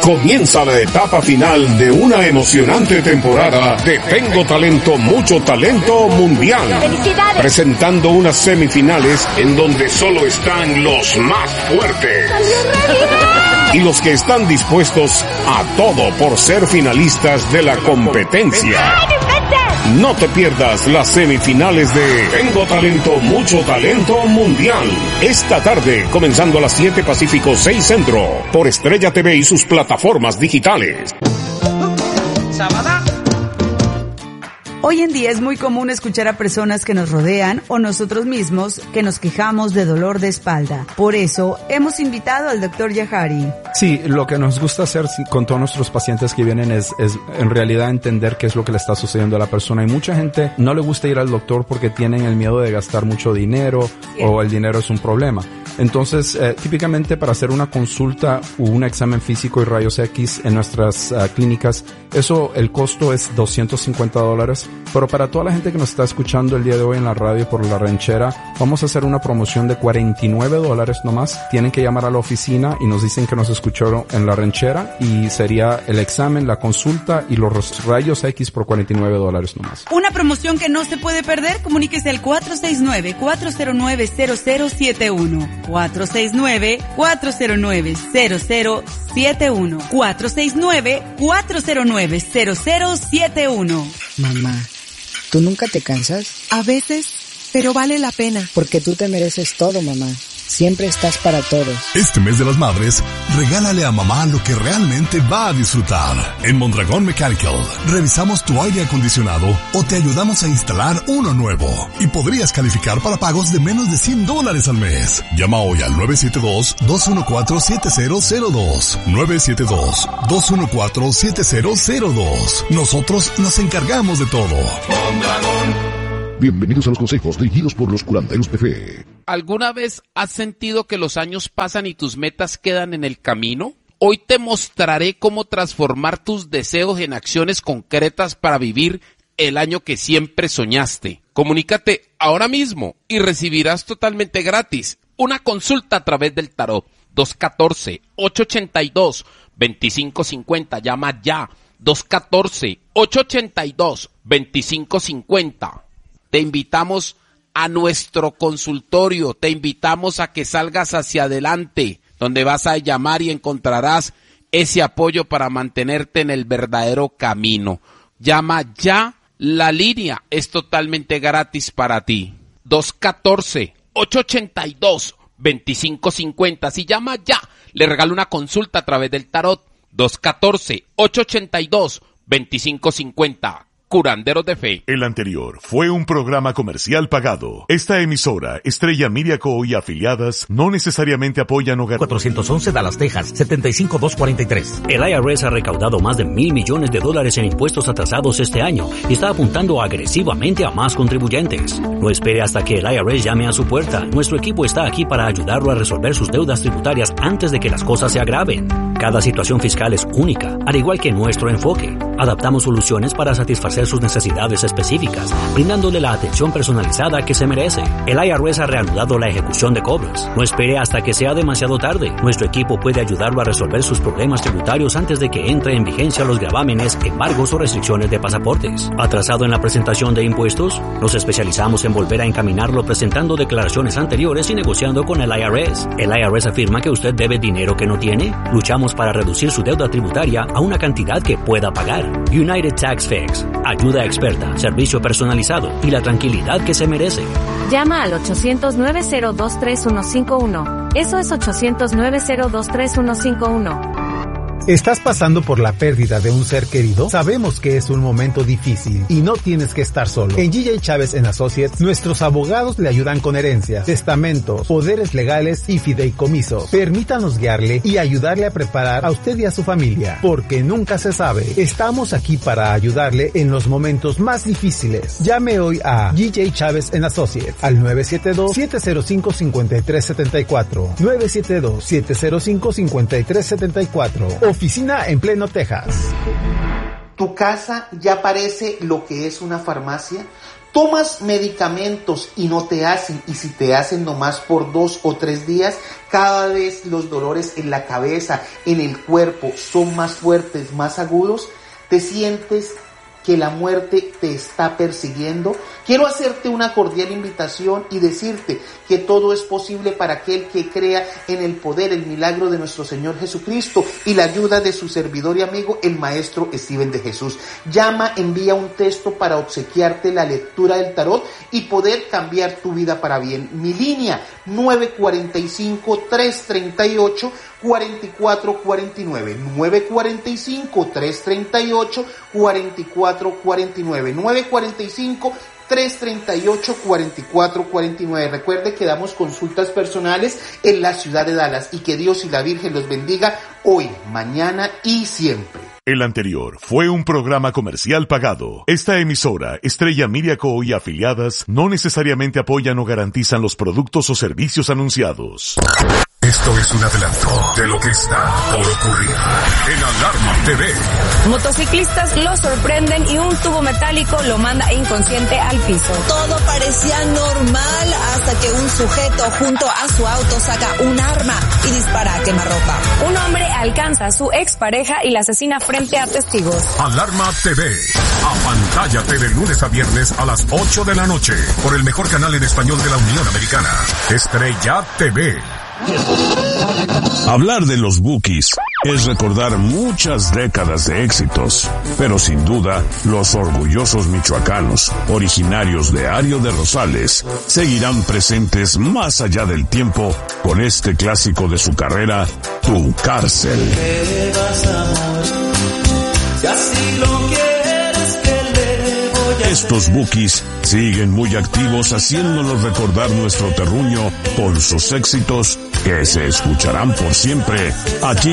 Comienza la etapa final de una emocionante temporada de Tengo Talento, Mucho Talento Mundial. ¡Felicidades! Presentando unas semifinales en donde solo están los más fuertes. Y los que están dispuestos a todo por ser finalistas de la competencia. No te pierdas las semifinales de Tengo Talento, Mucho Talento Mundial. Esta tarde, comenzando a las 7 Pacífico, 6 Centro, por Estrella TV y sus plataformas digitales. Hoy en día es muy común escuchar a personas que nos rodean o nosotros mismos que nos quejamos de dolor de espalda. Por eso hemos invitado al Dr. Yahari. Sí, lo que nos gusta hacer con todos nuestros pacientes que vienen es en realidad entender qué es lo que le está sucediendo a la persona. Y mucha gente no le gusta ir al doctor porque tienen el miedo de gastar mucho dinero o el dinero es un problema. Entonces, típicamente para hacer una consulta o un examen físico y rayos X en nuestras clínicas, el costo es $250. Pero para toda la gente que nos está escuchando el día de hoy en la radio por La Ranchera, vamos a hacer una promoción de $49 nomás. Tienen que llamar a la oficina y nos dicen que nos escucharon en La Ranchera y sería el examen, la consulta y los rayos X por $49 nomás. Una promoción que no se puede perder. Comuníquese al 469-409-0071. 469-409-0071. 469-409-0071. Mamá, ¿tú nunca te cansas? A veces, pero vale la pena. Porque tú te mereces todo, mamá. Siempre estás para todos. Este mes de las madres, regálale a mamá lo que realmente va a disfrutar. En Mondragón Mechanical, revisamos tu aire acondicionado o te ayudamos a instalar uno nuevo. Y podrías calificar para pagos de menos de $100 al mes. Llama hoy al 972-214-7002. 972-214-7002. Nosotros nos encargamos de todo. Mondragón. Bienvenidos a los consejos dirigidos por los curanderos de fe. ¿Alguna vez has sentido que los años pasan y tus metas quedan en el camino? Hoy te mostraré cómo transformar tus deseos en acciones concretas para vivir el año que siempre soñaste. Comunícate ahora mismo y recibirás totalmente gratis una consulta a través del tarot. 214-882-2550. Llama ya. 214-882-2550. Te invitamos a nuestro consultorio, te invitamos a que salgas hacia adelante, donde vas a llamar y encontrarás ese apoyo para mantenerte en el verdadero camino. Llama ya, la línea es totalmente gratis para ti. 214-882-2550. Si llama ya, le regalo una consulta a través del tarot. 214-882-2550. Curanderos de Fe. El anterior fue un programa comercial pagado. Esta emisora, Estrella Media Co. y afiliadas, no necesariamente apoyan hogares. 411 Dallas, Texas, 75243. El IRS ha recaudado más de $1,000 millones en impuestos atrasados este año y está apuntando agresivamente a más contribuyentes. No espere hasta que el IRS llame a su puerta. Nuestro equipo está aquí para ayudarlo a resolver sus deudas tributarias antes de que las cosas se agraven. Cada situación fiscal es única, al igual que nuestro enfoque. Adaptamos soluciones para satisfacer sus necesidades específicas, brindándole la atención personalizada que se merece. El IRS ha reanudado la ejecución de cobros. No espere hasta que sea demasiado tarde. Nuestro equipo puede ayudarlo a resolver sus problemas tributarios antes de que entre en vigencia los gravámenes, embargos o restricciones de pasaportes. ¿Atrasado en la presentación de impuestos? Nos especializamos en volver a encaminarlo presentando declaraciones anteriores y negociando con el IRS. ¿El IRS afirma que usted debe dinero que no tiene? Luchamos para reducir su deuda tributaria a una cantidad que pueda pagar. United Tax Fix. Ayuda experta, servicio personalizado y la tranquilidad que se merece. Llama al 800-902-3151. Eso es 800-902-3151. ¿Estás pasando por la pérdida de un ser querido? Sabemos que es un momento difícil y no tienes que estar solo. En G.J. Chávez & Associates, nuestros abogados le ayudan con herencias, testamentos, poderes legales y fideicomisos. Permítanos guiarle y ayudarle a preparar a usted y a su familia, porque nunca se sabe. Estamos aquí para ayudarle en los momentos más difíciles. Llame hoy a G.J. Chávez & Associates al 972-705-5374. 972-705-5374. Oficina en Pleno, Texas. ¿Tu casa ya parece lo que es una farmacia? Tomas medicamentos y no te hacen, y si te hacen nomás por 2 o 3 días, cada vez los dolores en la cabeza, en el cuerpo son más fuertes, más agudos, te sientes que la muerte te está persiguiendo. Quiero hacerte una cordial invitación y decirte que todo es posible para aquel que crea en el poder, el milagro de nuestro Señor Jesucristo y la ayuda de su servidor y amigo, el maestro Steven de Jesús. Llama, envía un texto para obsequiarte la lectura del tarot y poder cambiar tu vida para bien. Mi línea 945-338-4449, 945-338-4449, 945-338-4449. Recuerde que damos consultas personales en la ciudad de Dallas y que Dios y la Virgen los bendiga hoy, mañana y siempre. El anterior fue un programa comercial pagado. Esta emisora, Estrella Media Co. y afiliadas, no necesariamente apoyan o garantizan los productos o servicios anunciados. Esto es un adelanto de lo que está por ocurrir en Alarma TV. Motociclistas lo sorprenden y un tubo metálico lo manda inconsciente al piso. Todo parecía normal hasta que un sujeto junto a su auto saca un arma y dispara a quemarropa. Un hombre alcanza a su expareja y la asesina frente a testigos. Alarma TV. Apantállate de lunes a viernes a las 8 de la noche por el mejor canal en español de la Unión Americana. Estrella TV. Hablar de los Bukis es recordar muchas décadas de éxitos, pero sin duda, los orgullosos michoacanos, originarios de Ario de Rosales, seguirán presentes más allá del tiempo con este clásico de su carrera, Tu Cárcel. Estos Bukis siguen muy activos haciéndonos recordar nuestro terruño con sus éxitos que se escucharán por siempre aquí